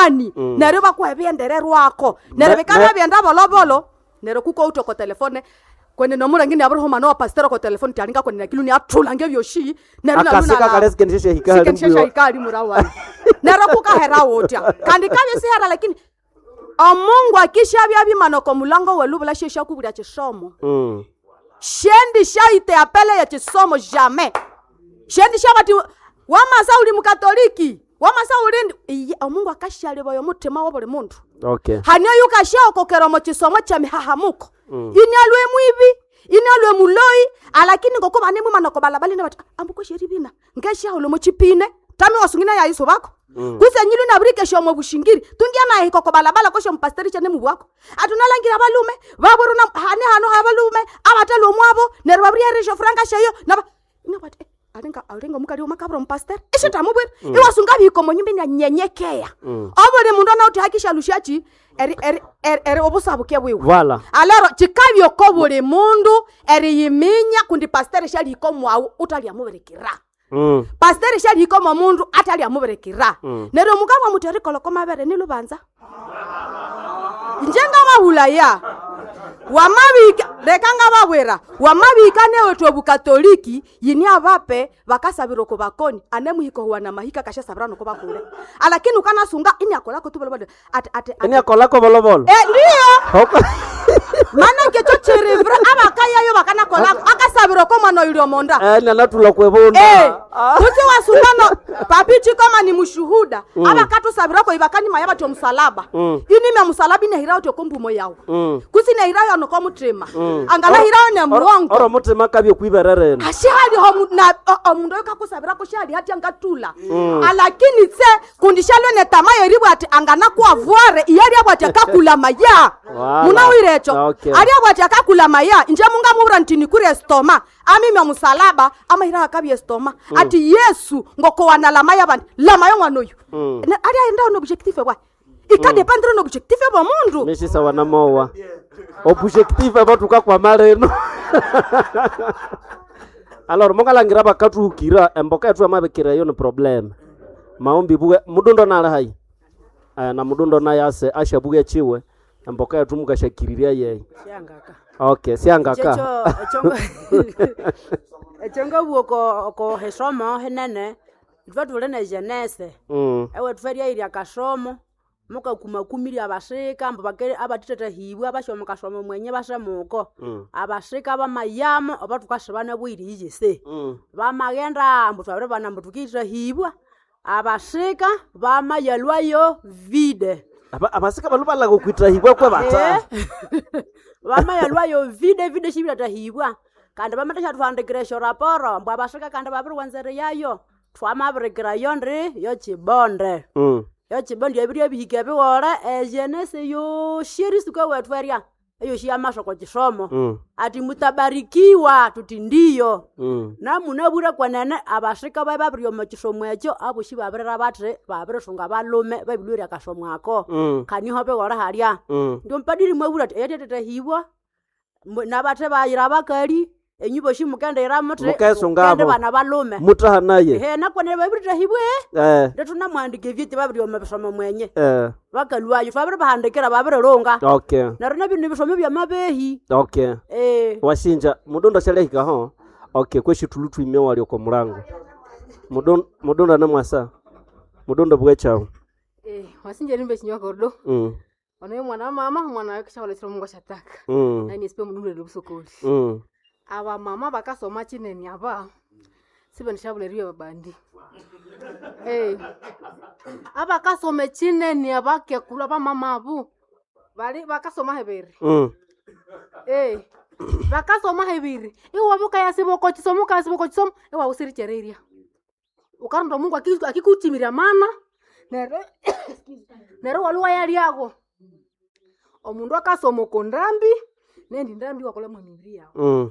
amani nero bakwebendere rwako nero bikana byenda bolobolo nero kuko utoko telefone kwene nomura ngini abro homa no pastor ko telefone taringa kwene kiluni athula ngebyoshi nero na akasika kalesike ndishe hikali murawa nero kuka hera wotya kandi kabe si hera lakini Mungu akishabya bimanoko mulango welubula shesha kubira chisomo shendi shaite apele ya chisomo jamais shendi shabati wamasa uli mukatoliki wamasa uli Mungu akashale boyo mutima wa buli muntu okay hanya yuka shao kokero mo chisomo cha mihahamuko ini alwe mwibi ini alwe muloi alakini ngoko bane mu manoko balabali ne bati ambuko sheribina ngesha ulo mo chipine tami wasungina ya iso bako kuze nyilu na brike sho mo bushingiri tungia na hiko ko balabala ko sho mpasteri chane mu bwako atunalangira balume baburu na hano abalume abatalo mwabo ne babriya resho franga shayo na bati arenga mukali umakabro mpastor ishita mubwe iwasunga biko monyimbi na nyenyekeya obole mundu na utihakisha lushachi eri obusabuke bwewe voilà alero chikabyo ko bole mundu eri yiminya kundi pastor shali ko mwawu utali amuberekira pastor shali ko mundu atali amuberekira nero mukama muteri koloko mabere nilubanza njenga mahulaya wamabika rekanga babwera wamabika newe to bukatoliki yini abape bakasabiro ko bakoni anemuhiko huwa na mahika kasha sabrano ko bakure alakini ukana sunga ini akola ko tubolo ate ini akola ko bolobolo ndio mana kecho cherevra abakaya yo bakana kola akasabiro ko mano yulio monda natula kwebonda kuzi wasungano papichi kama ni mushuhuda abakatu sabiro ko ibakani mayaba to msalaba ini me msalaba ine hirao to kombumo yawo kuzi ne hirao no ko mutrema angala hirao ne murongo oro mutrema kabye kwiberere ashali ho na omundo yokakusabira ko shali hati angatula alakini tse kundishalo ne tamayo ribu ati angana kwa vuare iyari abwati akakula maya munawirecho ali abwati akakula maya nje munga mubura ntini kure stoma amimi musalaba ama hirao kabye stoma ati Yesu ngoko wanala maya bandi la mayo ngwanoyo ali aenda no objectif wa ikade pandro no objectif ba mundu meshi sawa na mowa objectif abatuka kwa mareno alors mongalangira bakatukira emboka yetu amabekira yo no problem maombi buge mudundo nala hai na mudundo na yase ashabuge chiwe emboka yetu mugashakiriria ye siangaka okay siangaka echonga buko ko hesomo henene tvatule na jenese ewe tfaria iria kasomo muka kumakumiri abashika mbakere abatitete hibwa bashomo kasomo mwenye bashamuko abashika bamayamo abatukashibana bwiri yise bamagenda mbutwabire bana mbutukira hibwa abashika bamayalwayo vide abasika balubala gokwitra hibwa kwa bata bamayalwayo vide shibira tahibwa kandi bamatasha twandikire raporo mbwa abashika kandi babiri wanzere yayo twamabirikira yondri yo chibonde yo chibondi ebiri bihike biwore jenese yo shirisuka wetweria eyo shi amashoko chisomo ati mutabarikiwa tutindiyo na munabura kwanene abashika babiri mu chisomo echo abushi babirira batre babiri sunga balume babiluri akasomo ako kaniho bewore haria ndio mpadiri mwabura etete hibwa na batre bayira bakari enyubo shi mukanda iramotre kende bana balume mutahanaye nakone babiri hibwe ndetu namwandike vyiti babiri omabisoma mwenye bakalwayo babiri bahandikira babiri ronga okay narona bintu bisome bya mabehi okay washinja mudondo shalehika ho okay kweshi tulutu imeo ali kwa murango mudondo na mwasa mudondo bwechao wasinja nimbe chinywa kordo ono mwana mama mwana kisha wale siro mungu shataka na ni sipe mudundo lubusokoli aba mama bakasoma chineni aba sibe nishabule riyo babandi aba kasome chineni abake kula ba mama abu bali bakasoma heberi bakasoma hebiri iwa buka yasiboko chisomuka siboko chisomo iwa usirichereria ukarndo mungu akikutimira mana nero waluwa yali yago omundu akasoma kondambi nendi ndambi wakola mwaniri yago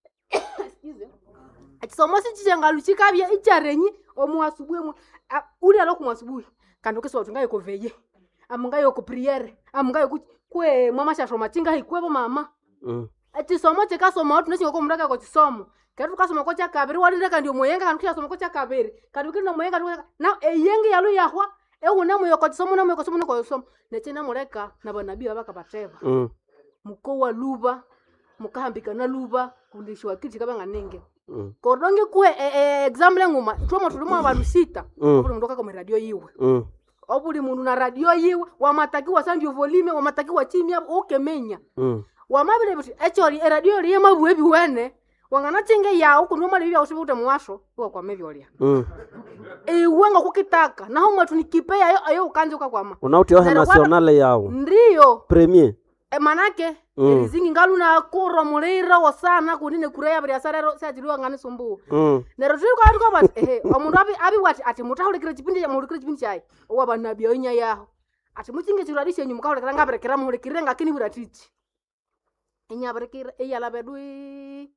Akisomo si chengalu chikabya icharenyi omuasubwe uli alo kumasubuhi kandi okeswa tungaye ko veye amungaye ko priere amungaye kwe mama shasho machinga hikwebo mama ati somo chekasoma watu nechingo komundaka ko chisomo katu kasoma ko chakabiri wali ndeka ndio moyenga kandi kasoma ko chakabiri kandi ukino moyenga na eyenge yalu yahwa euna muyoko somo na muyoko somo na kosomo nechena muleka na banabii abakabateba muko wa luba mukahambika na luba kundishwa kiti kabanga nenge kodonge kwe example nguma tuma tulimo abantu 6 obuli ndoka kwa radio yiwe obuli mundu na radio yiwe wamatakiwa sandio volume wamatakiwa chimya okemenya wamabile biti echori radio liye mabuebi wene wangana chinge yao kunuma libya usibuta muwasho kwa mevyolia wenga kukitaka naho mwatu nikipea ayo ukanje kwa unauti yohe nationale yao ndiyo premier manake zingi ngaluna kuro mulira wasana kunine kureya bya sarero sajiliwa ngani sumbu nero tiri kwa ndiko bati omundu abi wati ati mutahulikira chipindi ya mulikira chipindi chai owa banabi onya yaho ati muchinge chiradishe nyuma kahulikira ngaberekera mulikira ngakini buratichi inyaberekira eyala bedui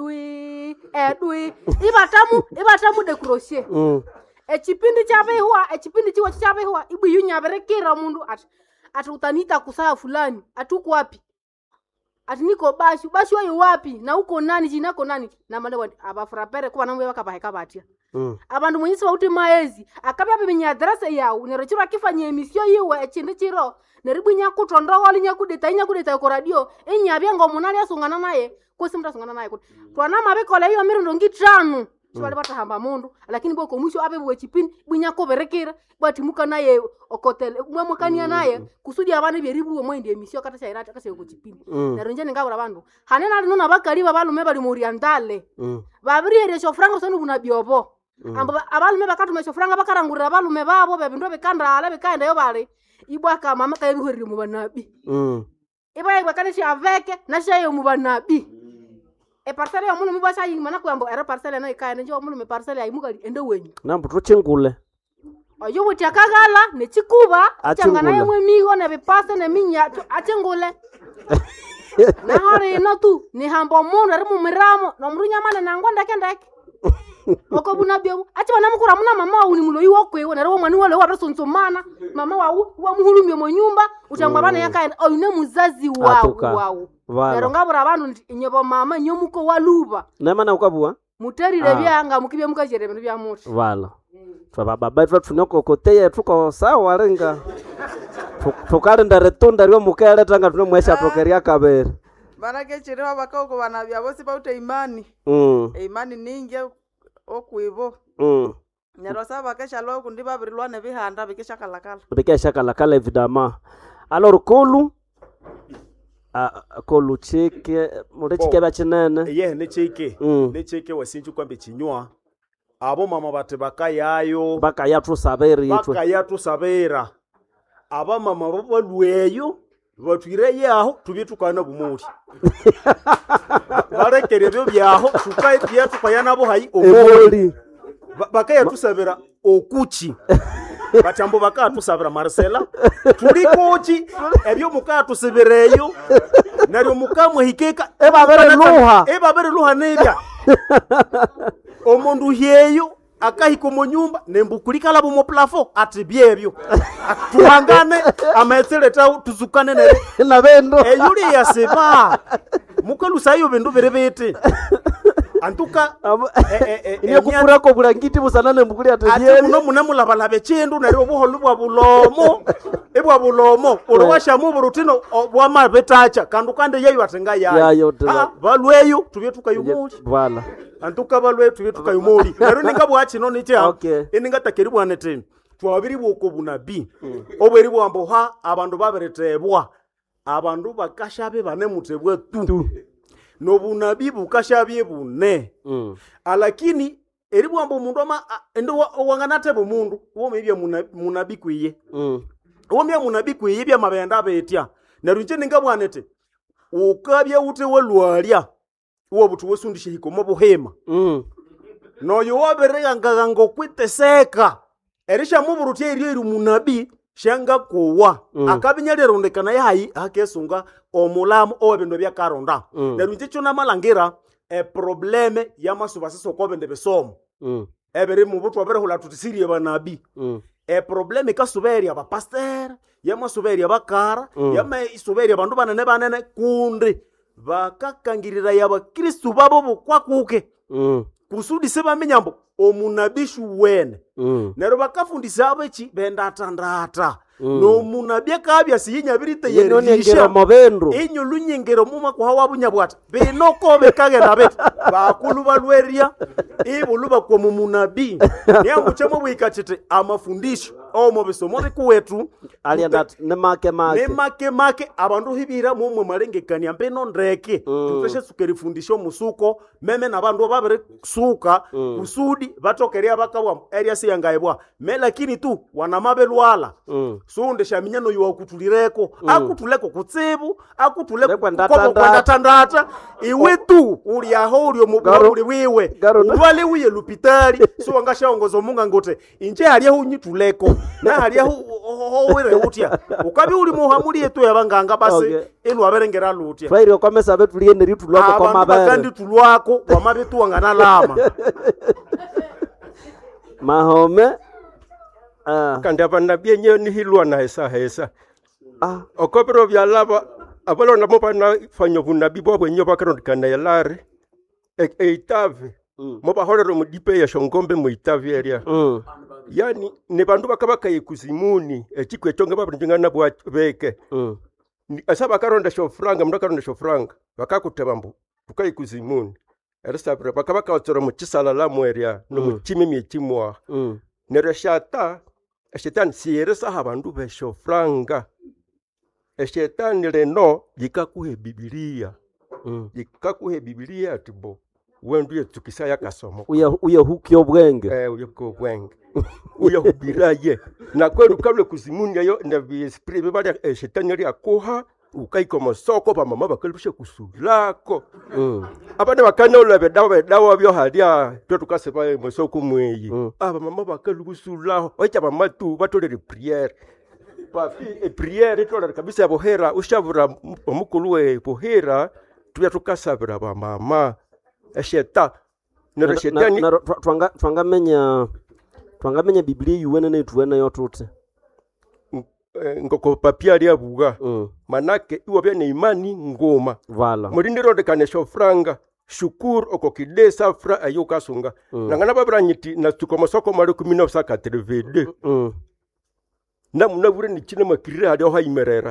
ibatamu de crochet echipindi chabe huwa ibu yunyaberekira mundu ati utanita kusaa fulani atuko wapi ati niko bashi wayo wapi na uko nani jinako nani na mande abafrapere kwa namwe bakabaheka batia abantu munyisi bauti maezi akabya binya address yawo nero chiro akifanya emission yiwe echinde chiro neribunya kutondo wali nyakudeta ko radio enyabya ngomunali asungana naye kosi mtasungana naye kuti twana mabekole hiyo mirundo ngitano chibali batahamba mundu lakini boko mwisho abe bwe chipini bunya ko berekera batimuka naye okotele mwamukania naye kusudi abana byeribuwe mwende emission kata chairata kase ko chipini nero nje ngabura bandu hanena ali nona bakaliba balume bali mu orientale babirire sho frango sonu buna byobo abalume bakatume sho franga bakarangurira balume babo bebindo bekandala bekaenda yo bale ibwaka mama kayiruhirira mu banabi ibaye bakanishi aveke na shayo mu banabi parcelle ya mulu mibasha yimana kwambo era parcelle na ikaye nje mulu me parcelle ayimuka ende wenyu nambu tuchengule ayo butakagala ne chikuba changana yemwe miho na bipase na minya achengule na hore no tu ni hambo mundu ari mu miramo no mrunya mane nangonda kendeke oko bunabyo ati bana mukura muna mama uni mulo yiwo kwewe na ro mwani wale wa besonsomana mama wa muhulumye mu nyumba utangwa bana yakaye oyine muzazi wawo nero ngabura abantu inyebo mama nyomuko waluba nemana ukabua muterire byanga mukibye mukajere bintu bya mutu vala twa baba tunoko koteye tuko sawa renga tukalenda retunda ryo mukele tanga tunomwesha tokeria kabere barake chiriwa bakauko banabya bose bauta imani imani ninge okwibo nero saba kesha lo kundi babirilwa ne bihanda bikesha kalakala evidama alors kolu chike murechike bachinene ne chike wasinju kwambe chinywa abo mama bate bakayayo tusabera aba mama balweyo batwire yaho tubitukana bumuri barekere byo byaho tukaya tukayana bo hayi omuri bakaya tusabera okuchi batambo bakatusabira Marcela tulikochi ebyo mukatusibireyo naryo mukamwe hikeka ebabere luha nebya omundu yeyo akahiko mu nyumba nembukulikala bo mu plafond ati byebyo tuhangane amaetseleta tuzukane na bendo eyuli yaseba mukalusayo bendo berebete antuka ine kupura ko bulangiti busanane mbukuri atebye ati muno munamulabalabe chindu naryo buholu bwa bulomo olwasha mu burutino bwa mabetacha kandu kande yeyo atenga yayo balweyo tubye tukayumuli vala antuka balwe tubye tukayumuli naryo ningabwa chino nicha eninga takeri bwane tene twabiri bwoko bunabi obweri bwambo ha abandu baberetebwa abandu bakashabe bane mutebwe tu no bunabi bukashabye bune alakini eri bwambo umundu ama endo wanganate bo mundu wo mebya munabi kwiye wo mebya munabi kwiye bya mabenda betya narunje ningabwanete ukabya ute walwalia wo butu wesundishe hikomo buhema no yo waberega ngagango kwiteseka erisha muburuti eri munabi shanga kuwa akabinyalero ndekana yayi hakesunga omulamu obendo bya karonda nerunje chuna malangira probleme ya masubasiso kobende besomo ebere mubutu abere hula tutisirie banabi probleme kasuberi aba pastor ya masuberi abakara ya masuberi abandu banene kundi bakakangirira yaba Kristo babo bukwakuke kusudi sebamenyambo omunabishu wene nero bakafundisa abechi bendatandata no munabye kabya siyinyabirite yenonyengero mobendo inyo lunyengero muma kwa wabunyabwata binoko bekagenda beti bakulu balweria ibuluba kwa munabi niyangu chemo bwikatete amafundisho omo bisomo bikuwetu alianda ne make abantu hibira mumwe malengekania mbeno ndreke tuteshe sukerifundisho musuko meme nabandu babere suka kusudi batokeria bakabwa area siyangaibwa me lakini tu wanamabelwala sunde shaminyano yuwa kutulireko akutuleko kutsibu akutuleko kwandatandata iwe tu uli aho uli omubuli wiwe ulwale wiye lupitali so wangashaongozo munga ngote inje haliya hunyituleko na haliya wire utia ukabi uli muhamuli yetu yabanganga basi elu aberengera lutia fairo komesa betuliye neritulwako kwa mabere abandi tulwako kwa mabetu wangana lama mahome kandi abanabye nyo nihilwa na hesa okobero byalaba abalo namo bana fanyo bunabi bwo bwenyo bakarondikana yalare eitave mo bahorero mu dipe ya shongombe mu itave area yani ne bandu bakabaka yekuzimuni ekikwe tonga babindingana bwa beke asaba karonda shofranga mndakaronda shofranga bakakutebambu tukayikuzimuni eresabra bakabaka otsoro mu kisala la mu area no mu kimimi kimwa nerashata eshetani siyeresa habandu besho franga eshetani leno yikakuhe bibilia yikakuhe bibilia atibo wendu yetukisa yakasomo uya hukyo bwenge uyako bwenge uya hubiraye na kwelu kable kuzimunya yo na esprit bibali eshetani ali akoha ukaikoma soko ba mama bakalibisha kusulako abane bakana bedawa byo halia totukase ba musoko mweyi aba mama bakalibusulaho ocha mama tu batolere prière papi prière tolere kabisa ya bohera ushavura omukuluwe bohera tuya tukasabira ba mama esheta nero shetani twangamenya biblia yuwene ne tuwena yotute ngoko papia ali abuga manake iwo bya imani ngoma vala mulindiro de kanesho franga shukuru okokidesa fra ayoka sunga nangana babranyiti na tukomosoko mali 1982 na munabure ni kine makirira hadi ho imerera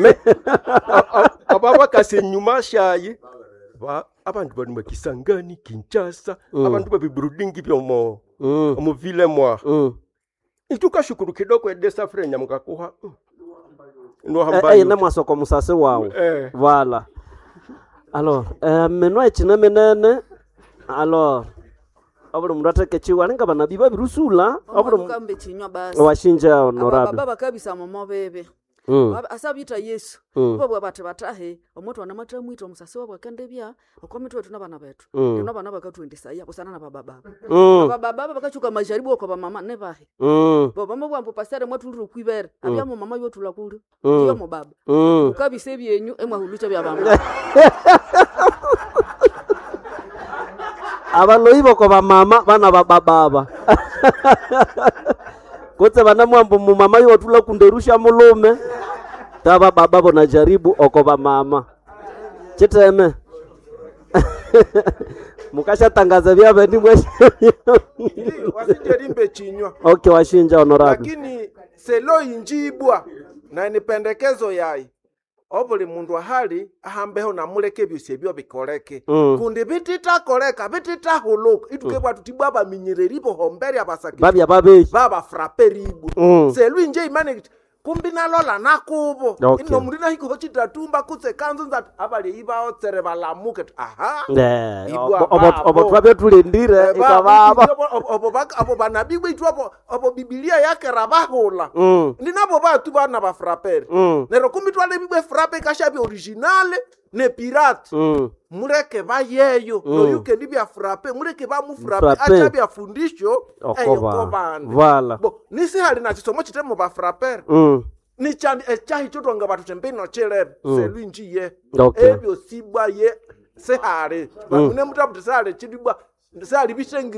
ababa kasenyuma shayi ba abantu bani makisangani Kinshasa abantu babibrudingi byomo mu ville moi ituka shukuru kidogo edesa frenya mukakuha no hambayo na mwasoko musase wao voilà alors menwa china menene alors aburo murateke chiwa lenga bana biba birusula aburo mukambe chinywa basi washinja honorable baba kabisa mama bebe asabita Yesu babo batahe omoto wana matamwito musase wabo kande bya okomitwe tuna bana betu tuna bana bakatwendesa iya kusana na baba bakachuka majaribu kwa mama ne bahe baba mbo bambo pasere mwetu nduru kwibere abya mu mama yotu lakuru yo mu baba ukabise byenyu emwa hulucha bya baba abaloibo kwa mama bana baba kote bana mwambo mu mama yotu lakunderusha mulume taba baba bona jaribu okoba mama chiteme mukasha tangaza bya bendi mweshi wasije chinywa okay washinja honorable lakini selo injibwa na ni pendekezo yai obuli mundu ahali ahambeho na muleke byose byo bikoreke kundi bitita koreka bitita huluka itukebwa tutibwa baminyereri bo homberi abasaki babya babe baba frapperibu selo inje imani kumbina lola nakubo ino murina hiko hochitatumba kutse kanzu nzat abali ibao tsere balamuke obo twabe tulindire ikababa abo banabi bwitu abo biblia yake rabahula ndinabo batu bana ba frapper nero kumitwale bibwe frappe kashabi originale ne pirate mureke bayeyo no yuke ndibya frappe mureke ba mu frappe acha bya fundisho okobana vala bo nisi hali na chisomo chitemo ba frapper ni chandi echahi chotonga batu tembeno chere selwinjiye ebyo sibwa ye sehare bakune mutabu sale chidibwa sale bishengi